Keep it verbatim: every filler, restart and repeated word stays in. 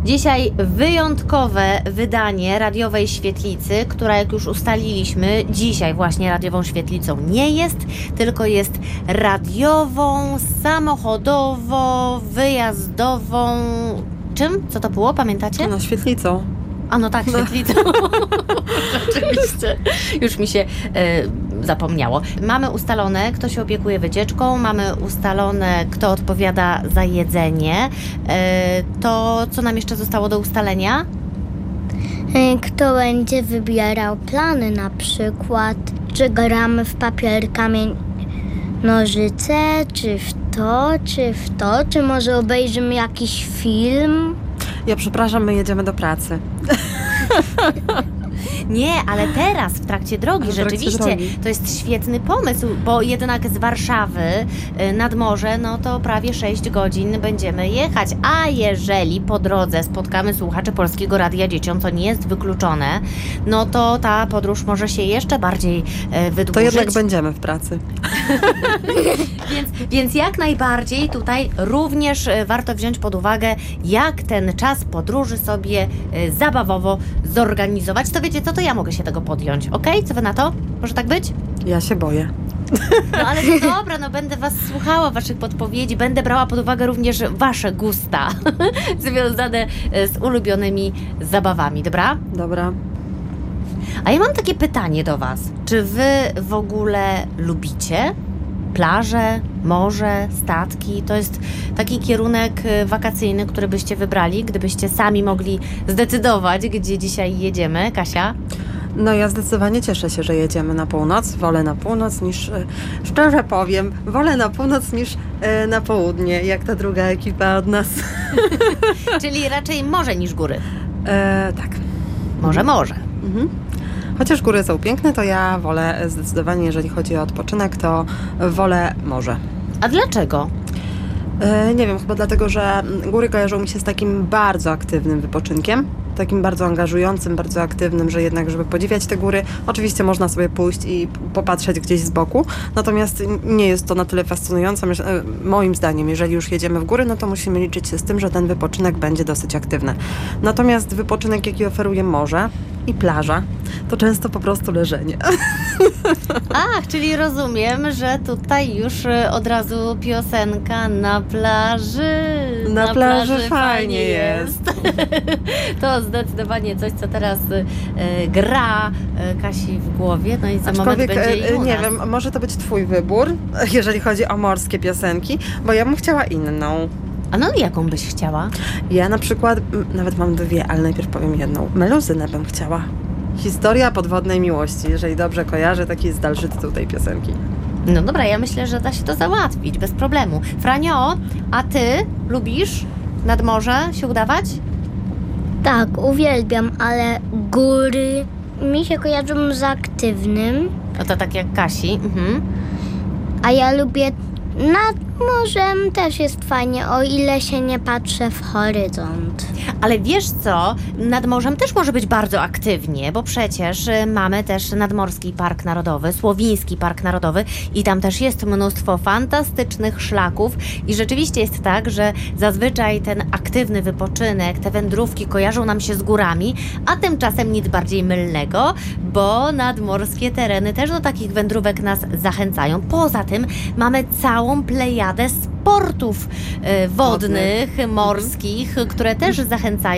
Dzisiaj wyjątkowe wydanie radiowej świetlicy, która, jak już ustaliliśmy, dzisiaj właśnie radiową świetlicą nie jest, tylko jest radiową, samochodowo, wyjazdową... Czym? Co to było? Pamiętacie? No, świetlicą. A no tak, świetlicą. Oczywiście. Już mi się e, zapomniało. Mamy ustalone, kto się opiekuje wycieczką, mamy ustalone, kto odpowiada za jedzenie. E, to, co nam jeszcze zostało do ustalenia? Kto będzie wybierał plany na przykład, czy gramy w papier, kamień, nożyce, czy w to, czy w to, czy może obejrzymy jakiś film? Ja przepraszam, my jedziemy do pracy. Nie, ale teraz, w trakcie drogi, W trakcie rzeczywiście, drogi. to jest świetny pomysł, bo jednak z Warszawy y, nad morze, no to prawie sześć godzin będziemy jechać, a jeżeli po drodze spotkamy słuchaczy Polskiego Radia Dzieciom, co nie jest wykluczone, no to ta podróż może się jeszcze bardziej y, wydłużyć. To jednak będziemy w pracy. Więc, więc jak najbardziej tutaj również y, warto wziąć pod uwagę, jak ten czas podróży sobie y, zabawowo zorganizować. To wiecie co, to ja mogę się tego podjąć, okej? Co wy na to? Może tak być? Ja się boję. No ale no dobra, no będę was słuchała, waszych podpowiedzi, będę brała pod uwagę również wasze gusta związane y, z ulubionymi zabawami, dobra? Dobra. A ja mam takie pytanie do was. Czy wy w ogóle lubicie plaże, morze, statki? To jest taki kierunek y, wakacyjny, który byście wybrali, gdybyście sami mogli zdecydować, gdzie dzisiaj jedziemy. Kasia? No ja zdecydowanie cieszę się, że jedziemy na północ. Wolę na północ niż, e, szczerze powiem, wolę na północ niż e, na południe, jak ta druga ekipa od nas. Czyli raczej morze niż góry. E, tak. Może, może. Mhm. Chociaż góry są piękne, to ja wolę zdecydowanie, jeżeli chodzi o odpoczynek, to wolę morze. A dlaczego? E, nie wiem, chyba dlatego, że góry kojarzą mi się z takim bardzo aktywnym wypoczynkiem, takim bardzo angażującym, bardzo aktywnym, że jednak, żeby podziwiać te góry, oczywiście można sobie pójść i popatrzeć gdzieś z boku, natomiast nie jest to na tyle fascynujące. Myślę, e, moim zdaniem, jeżeli już jedziemy w góry, no to musimy liczyć się z tym, że ten wypoczynek będzie dosyć aktywny. Natomiast wypoczynek, jaki oferuje morze i plaża, to często po prostu leżenie. Ach, czyli rozumiem, że tutaj już y, od razu piosenka na plaży. Na plaży fajnie To zdecydowanie coś, co teraz y, y, gra y, Kasi w głowie, no i za moment Aczkolwiek, będzie i e, u nie nas. wiem, może to być twój wybór, jeżeli chodzi o morskie piosenki, bo ja bym chciała inną. A no jaką byś chciała? Ja na przykład, m, nawet mam dwie, ale najpierw powiem jedną. Meluzynę bym chciała. Historia podwodnej miłości, jeżeli dobrze kojarzę, taki jest dalszy tytuł tej piosenki. No dobra, ja myślę, że da się to załatwić, bez problemu. Franio, a ty lubisz nad morze się udawać? Tak, uwielbiam, ale góry mi się kojarzą z aktywnym, No to tak jak Kasi. Mhm. a ja lubię nad morzem też jest fajnie, o ile się nie patrzę w horyzont. Ale wiesz co, nad morzem też może być bardzo aktywnie, bo przecież y, mamy też Nadmorski Park Narodowy, Słowiński Park Narodowy i tam też jest mnóstwo fantastycznych szlaków i rzeczywiście jest tak, że zazwyczaj ten aktywny wypoczynek, te wędrówki kojarzą nam się z górami, a tymczasem nic bardziej mylnego, bo nadmorskie tereny też do takich wędrówek nas zachęcają. Poza tym mamy całą plejadę sportów y, wodnych, morskich, które też zachęcają.